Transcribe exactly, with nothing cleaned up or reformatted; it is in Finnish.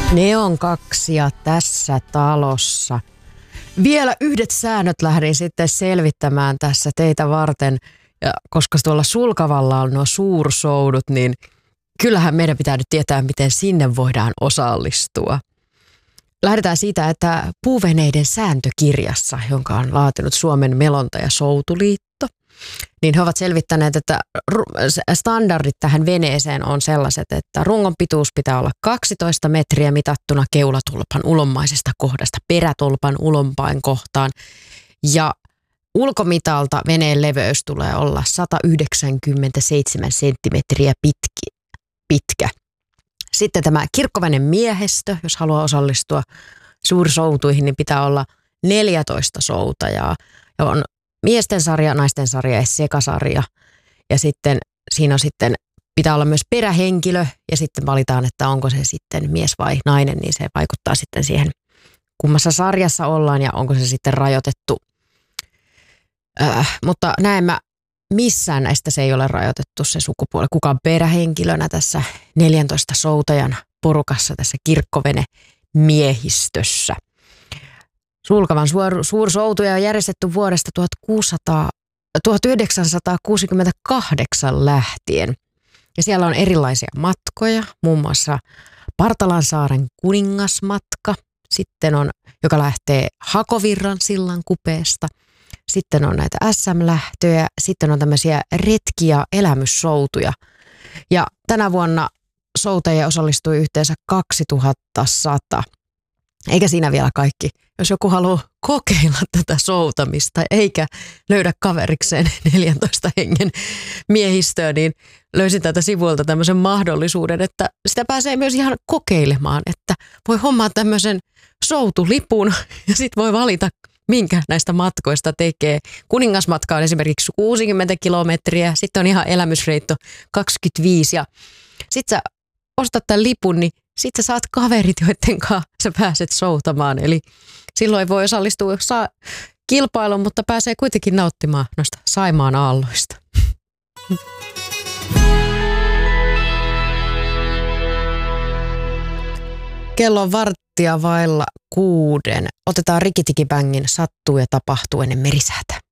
Neon kaksia tässä talossa. Vielä yhdet säännöt lähdin sitten selvittämään tässä teitä varten. Ja koska tuolla Sulkavalla on nuo suursoudut, niin kyllähän meidän pitää nyt tietää, miten sinne voidaan osallistua. Lähdetään siitä, että puuveneiden sääntökirjassa, jonka on laatinut Suomen Melonta- ja Soutuliitto, niin he ovat selvittäneet, että standardit tähän veneeseen on sellaiset, että rungon pituus pitää olla kaksitoista metriä mitattuna keulatolpan ulommaisesta kohdasta perätolpan ulompain kohtaan. Ja ulkomitalta veneen leveys tulee olla sata yhdeksänkymmentäseitsemän senttimetriä pitki, pitkä. Sitten tämä kirkkovenen miehistö, jos haluaa osallistua suursoutuihin, niin pitää olla neljätoista soutajaa. Ja on miesten sarja, naisten sarja ja sekasarja. Ja sitten siinä on sitten, pitää olla myös perähenkilö ja sitten valitaan, että onko se sitten mies vai nainen, niin se vaikuttaa sitten siihen, kummassa sarjassa ollaan ja onko se sitten rajoitettu. Äh, mutta näemmä missään näistä se ei ole rajoitettu se sukupuoli. Kuka on perähenkilönä tässä neljäntoista soutajan porukassa tässä kirkkovene miehistössä. Sulkavan suor, suursoutuja on järjestetty vuodesta tuhatyhdeksänsataakuusikymmentäkahdeksan lähtien. Ja siellä on erilaisia matkoja, muun muassa Partalansaaren kuningasmatka, sitten on, joka lähtee Hakovirran sillan kupeesta. Sitten on näitä äs äm-lähtöjä, sitten on tämmöisiä retki- ja elämyssoutuja. Ja tänä vuonna soutajia osallistui yhteensä kaksituhattasata. Eikä siinä vielä kaikki. Jos joku haluaa kokeilla tätä soutamista eikä löydä kaverikseen neljäntoista hengen miehistöä, niin löysin tätä sivuilta tämmöisen mahdollisuuden, että sitä pääsee myös ihan kokeilemaan, että voi hommaa tämmöisen soutulipun ja sitten voi valita, minkä näistä matkoista tekee. Kuningasmatka on esimerkiksi kuusikymmentä kilometriä, sitten on ihan elämysreitto kaksikymmentäviisi ja sitten sä ostat tämän lipun, niin sitten sä saat kaverit, joiden kanssa sä pääset soutamaan. Eli silloin voi osallistua saa kilpailuun, mutta pääsee kuitenkin nauttimaan noista Saimaan aalloista. Kello on varttia vailla kuuden. Otetaan Rikitikibängin Sattuu ja tapahtuu ennen merisäätä.